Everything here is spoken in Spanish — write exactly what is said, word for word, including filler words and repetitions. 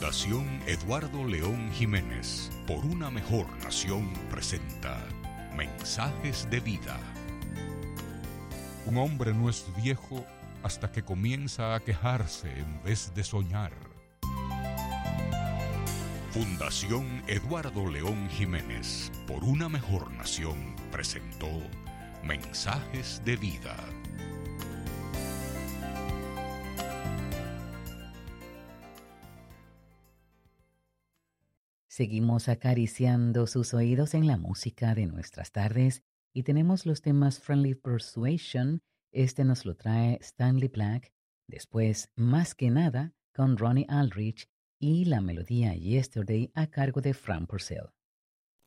Fundación Eduardo León Jiménez, por una mejor nación, presenta Mensajes de Vida. Un hombre no es viejo hasta que comienza a quejarse en vez de soñar. Fundación Eduardo León Jiménez, por una mejor nación, presentó Mensajes de Vida. Seguimos acariciando sus oídos en la música de nuestras tardes y tenemos los temas Friendly Persuasion, este nos lo trae Stanley Black, después Más que Nada con Ronnie Aldrich y la melodía Yesterday a cargo de Fran Purcell.